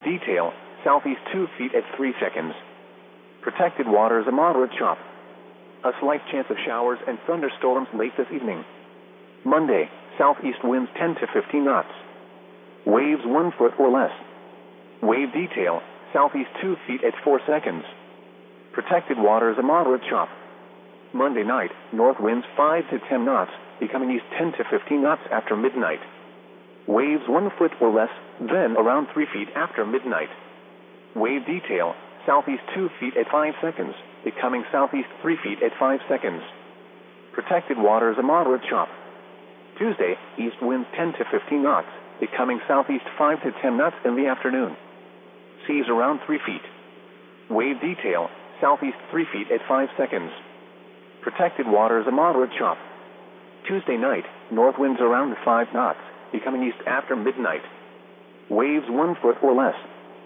Detail, southeast 2 feet at 3 seconds. Protected waters a moderate chop. A slight chance of showers and thunderstorms late this evening. Monday, southeast winds 10 to 15 knots. Waves 1 foot or less. Wave detail, southeast 2 feet at 4 seconds. Protected waters a moderate chop. Monday night, north winds 5 to 10 knots, becoming east 10 to 15 knots after midnight. Waves 1 foot or less, then around 3 feet after midnight. Wave detail, southeast 2 feet at 5 seconds, becoming southeast 3 feet at 5 seconds. Protected waters a moderate chop. Tuesday, east winds 10 to 15 knots, becoming southeast 5 to 10 knots in the afternoon. Seas around 3 feet. Wave detail, southeast 3 feet at 5 seconds. Protected waters a moderate chop. Tuesday night, north winds around 5 knots, becoming east after midnight. Waves 1 foot or less.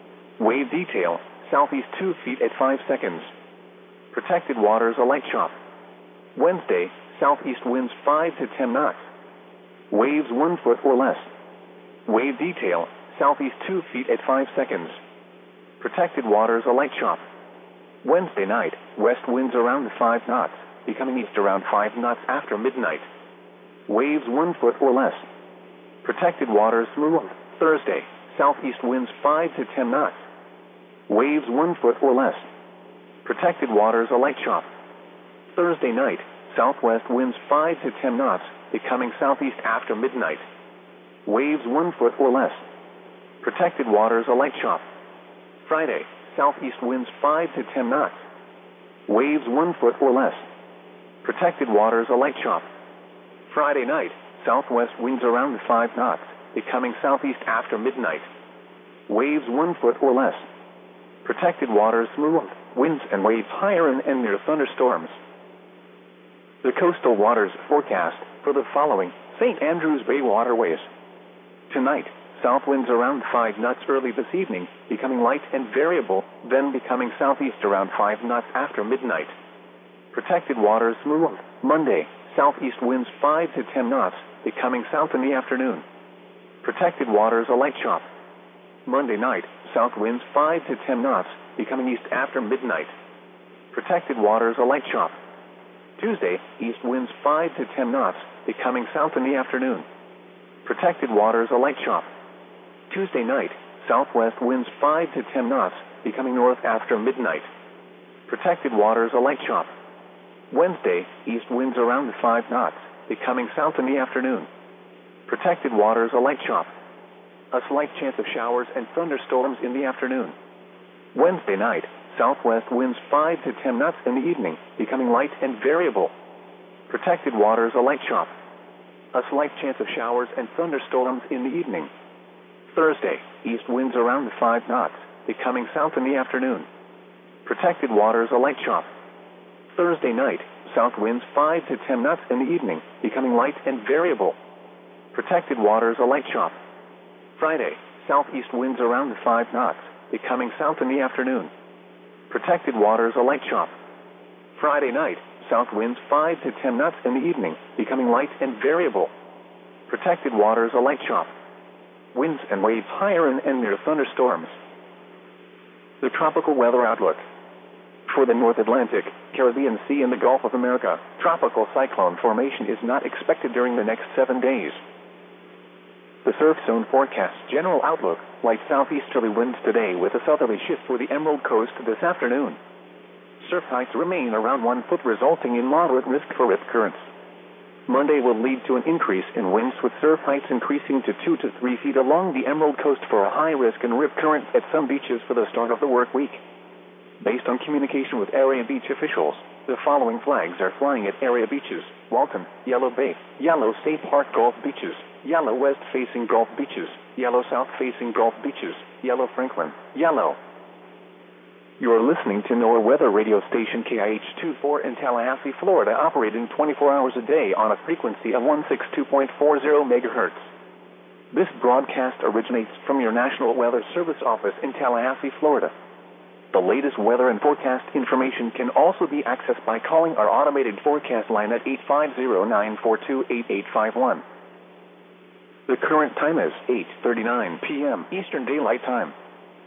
Wave detail, southeast 2 feet at 5 seconds. Protected waters a light chop. Wednesday, southeast winds 5 to 10 knots. Waves 1 foot or less. Wave detail, southeast 2 feet at 5 seconds. Protected waters a light chop. Wednesday night, west winds around 5 knots, becoming east around 5 knots after midnight. Waves 1 foot or less. Protected waters smooth. Thursday, southeast winds 5 to 10 knots. Waves 1 foot or less. Protected waters a light chop. Thursday night, southwest winds 5 to 10 knots, becoming southeast after midnight. Waves 1 foot or less. Protected waters a light chop. Friday, southeast winds 5 to 10 knots. Waves 1 foot or less. Protected waters a light chop. Friday night, southwest winds around 5 knots, becoming southeast after midnight. Waves 1 foot or less. Protected waters smooth. Winds and waves higher and near thunderstorms. The coastal waters forecast for the following St. Andrews Bay waterways. Tonight, south winds around 5 knots early this evening, becoming light and variable, then becoming southeast around 5 knots after midnight. Protected waters smooth. Monday, southeast winds 5 to 10 knots, becoming south in the afternoon. Protected waters a light chop. Monday night, south winds 5 to 10 knots, becoming east after midnight. Protected waters a light chop. Tuesday, east winds 5 to 10 knots, becoming south in the afternoon. Protected waters a light chop. Tuesday night, southwest winds 5 to 10 knots, becoming north after midnight. Protected waters a light chop. Wednesday, east winds around 5 knots, becoming south in the afternoon. Protected waters a light chop. A slight chance of showers and thunderstorms in the afternoon. Wednesday night, southwest winds 5 to 10 knots in the evening, becoming light and variable. Protected waters a light chop. A slight chance of showers and thunderstorms in the evening. Thursday, east winds around 5 knots, becoming south in the afternoon. Protected waters a light chop. Thursday night, south winds 5 to 10 knots in the evening, becoming light and variable. Protected waters a light chop. Friday, southeast winds around 5 knots, becoming south in the afternoon. Protected waters a light chop. Friday night, south winds 5 to 10 knots in the evening, becoming light and variable. Protected waters a light chop. Winds and waves higher and near thunderstorms. The tropical weather outlook. For the North Atlantic, Caribbean Sea and the Gulf of America, tropical cyclone formation is not expected during the next 7 days. The surf zone forecasts general outlook, light southeasterly winds today with a southerly shift for the Emerald Coast this afternoon. Surf heights remain around 1 foot, resulting in moderate risk for rip currents. Monday will lead to an increase in winds with surf heights increasing to 2 to 3 feet along the Emerald Coast for a high risk and rip current at some beaches for the start of the work week. Based on communication with area beach officials, the following flags are flying at area beaches: Walton, Yellow Bay, Yellow State Park Gulf Beaches, Yellow West-facing Gulf Beaches, Yellow South-facing Gulf Beaches, Yellow Franklin, Yellow. You are listening to NOAA Weather Radio Station KIH-24 in Tallahassee, Florida, operating 24 hours a day on a frequency of 162.40 megahertz. This broadcast originates from your National Weather Service office in Tallahassee, Florida. The latest weather and forecast information can also be accessed by calling our automated forecast line at 850-942-8851. The current time is 8:39 p.m. Eastern Daylight Time.